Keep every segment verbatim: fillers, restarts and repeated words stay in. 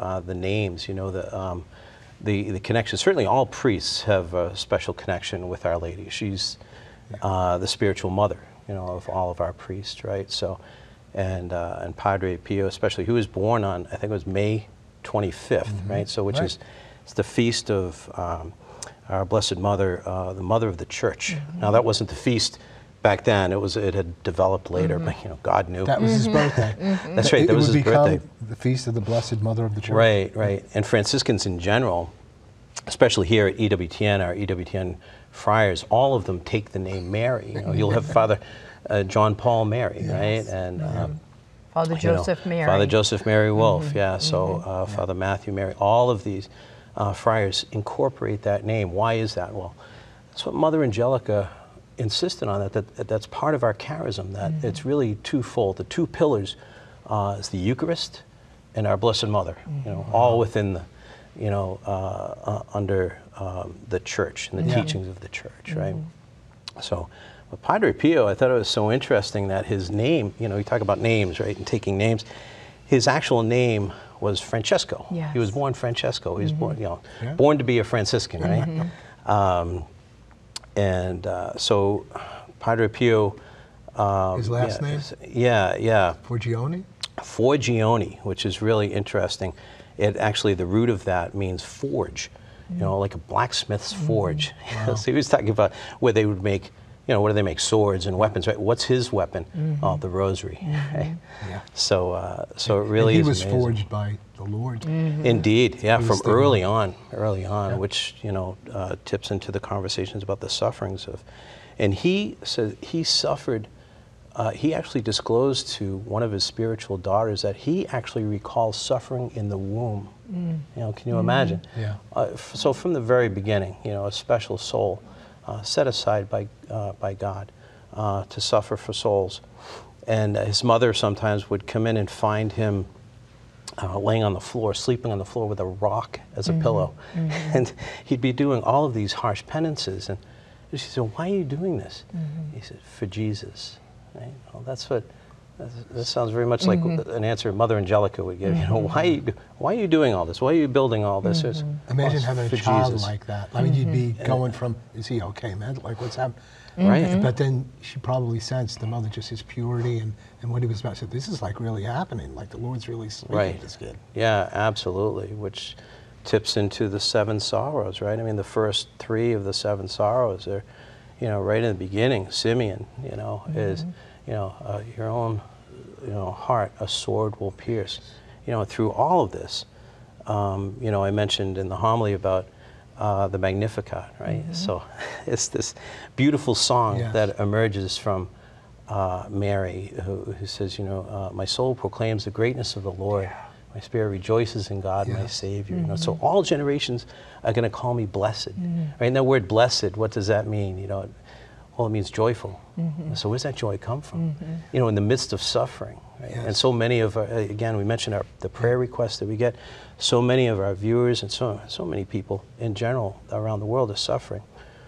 uh, the names, you know, the, um, the, the connection. Certainly all priests have a special connection with Our Lady. She's uh, the spiritual mother, you know, of all of our priests, right? So, and, uh, and Padre Pio especially, who was born on, I think it was May twenty-fifth, mm-hmm. right? So which right. is it's the feast of um, our Blessed Mother, uh, the Mother of the Church. Mm-hmm. Now that wasn't the feast back then. It was it had developed later, mm-hmm. but you know, God knew. That was his birthday. Mm-hmm. That's right. It, that it was would his become birthday. The feast of the Blessed Mother of the Church. Right, right. And Franciscans in general, especially here at E W T N, our E W T N friars, all of them take the name Mary. You know, you'll have Father uh, John Paul Mary, yes. right, and. Um, Father Joseph know, Mary. Father Joseph Mary Wolf, mm-hmm. yeah, so mm-hmm. uh, yeah. Father Matthew Mary, all of these uh, friars incorporate that name. Why is that? Well, that's what Mother Angelica insisted on, that, that, that that's part of our charism, that mm-hmm. it's really twofold. The two pillars uh, is the Eucharist and our Blessed Mother, mm-hmm. you know, all within the, you know, uh, uh, under um, the church and the yeah. teachings of the church, mm-hmm. right? So, but Padre Pio, I thought it was so interesting that his name, you know, you talk about names, right, and taking names. His actual name was Francesco. Yes. He was born Francesco. He was mm-hmm. born, you know, yeah. born to be a Franciscan, right? Mm-hmm. um, and uh, so Padre Pio. Um, his last yeah, name? Yeah, yeah. Forgione? Forgione, which is really interesting. It actually, the root of that means forge, mm-hmm. you know, like a blacksmith's mm-hmm. forge. Wow. So he was talking about where they would make, you know, what do they make? Swords and weapons, right? What's his weapon? Mm-hmm. Oh, the rosary. Mm-hmm. Right? Yeah. So, uh, so it really and he is was amazing. forged by the Lord. Mm-hmm. Indeed, yeah, he from early on, early on, yeah. which, you know, uh, tips into the conversations about the sufferings of, and he said he suffered, uh, he actually disclosed to one of his spiritual daughters that he actually recalls suffering in the womb. Mm. You know, can you mm-hmm. imagine? Yeah. Uh, f so from the very beginning, you know, a special soul uh, set aside by, uh, by God uh, to suffer for souls. And uh, his mother sometimes would come in and find him Uh, laying on the floor, sleeping on the floor with a rock as a mm-hmm. pillow. Mm-hmm. And he'd be doing all of these harsh penances. And she said, why are you doing this? Mm-hmm. He said, for Jesus. Right? Well, that's what, that's, that sounds very much like mm-hmm. an answer Mother Angelica would give. Mm-hmm. You know, why are you, why are you doing all this? Why are you building all this? Mm-hmm. Imagine well, having a child Jesus. like that. I mean, mm-hmm. you'd be going from, is he okay, man? Like, what's happening? Right. Mm-hmm. But then she probably sensed the mother, just his purity and, and what he was about. She said, this is like really happening. Like the Lord's really speaking right. to this kid. Yeah, absolutely. Which tips into the seven sorrows, right? I mean, the first three of the seven sorrows are, you know, right in the beginning. Simeon, you know, mm-hmm. is, you know, uh, your own, you know, heart a sword will pierce. You know, through all of this, um, you know, I mentioned in the homily about Uh, the Magnificat, right? Mm-hmm. So it's this beautiful song yes. that emerges from uh, Mary, who, who says, you know, uh, my soul proclaims the greatness of the Lord. Yeah. My spirit rejoices in God, yes. my Savior. Mm-hmm. You know, so all generations are going to call me blessed. Mm-hmm. Right? And that word blessed, what does that mean? You know, well, it means joyful. Mm-hmm. So where's that joy come from? Mm-hmm. You know, in the midst of suffering. Right? Yes. And so many of, our, again, we mentioned our, the prayer requests that we get. So many of our viewers and so, so many people in general around the world are suffering.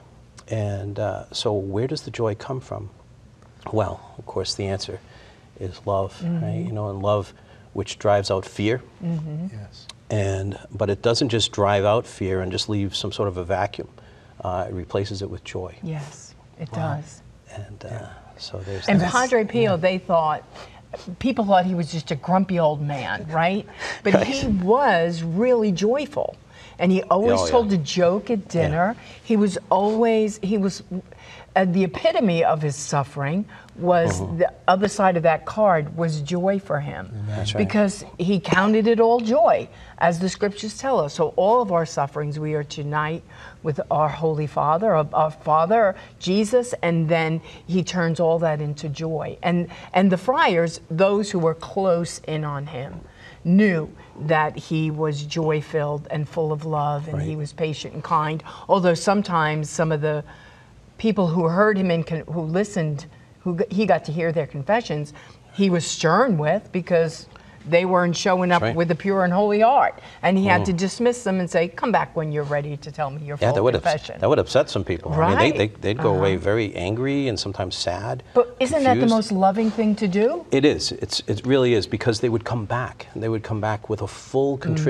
And uh, so where does the joy come from? Well, of course, the answer is love, mm-hmm. right? You know, and love which drives out fear. Mm-hmm. Yes. And, but it doesn't just drive out fear and just leave some sort of a vacuum. Uh, it replaces it with joy. Yes, it wow. does. And uh, yeah. so there's And that. Padre Pio, yeah. they thought, people thought he was just a grumpy old man, right? But right. he was really joyful. And he always oh, told yeah. a joke at dinner. Yeah. He was always, he was, uh, the epitome of his suffering was mm-hmm. the other side of that card was joy for him. That's right. Because he counted it all joy, as the scriptures tell us. So all of our sufferings, we are to unite with our Holy Father, our, our Father, Jesus, and then he turns all that into joy. And, and the friars, those who were close in on him, knew that he was joy-filled and full of love, and right. he was patient and kind. Although sometimes some of the people who heard him and who listened, who he got to hear their confessions, he was stern with, because they weren't showing up right. with a pure and holy heart, and he mm. had to dismiss them and say, "Come back when you're ready to tell me your yeah, full that would confession." Upset, that would upset some people. Right. I mean, they, they, they'd go uh-huh. away very angry and sometimes sad. But isn't confused. that the most loving thing to do? It is. It's, it really is, because they would come back, and they would come back with a full contrition.